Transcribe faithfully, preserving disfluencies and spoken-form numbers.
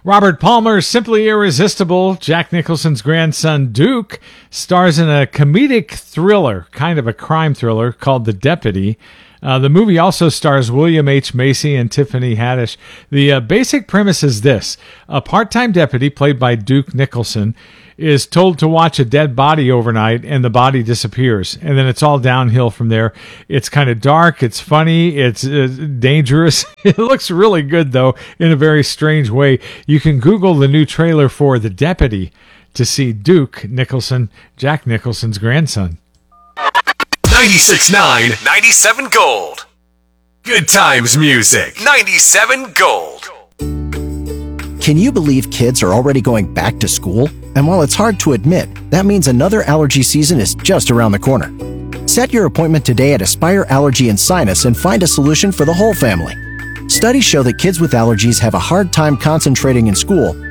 Robert Palmer's Simply Irresistible, Jack Nicholson's grandson Duke, stars in a comedic thriller, kind of a crime thriller, called The Deputy. Uh, the movie also stars William H. Macy and Tiffany Haddish. The uh, basic premise is this. A part-time deputy, played by Duke Nicholson, is told to watch a dead body overnight, and the body disappears. And then it's all downhill from there. It's kind of dark. It's funny. It's uh, dangerous. It looks really good, though, in a very strange way. You can Google the new trailer for The Deputy to see Duke Nicholson, Jack Nicholson's grandson. ninety-six point nine, ninety-seven Gold. Good times music. ninety-seven Gold. Can you believe kids are already going back to school? And while it's hard to admit, that means another allergy season is just around the corner. Set your appointment today at Aspire Allergy and Sinus and find a solution for the whole family. Studies show that kids with allergies have a hard time concentrating in school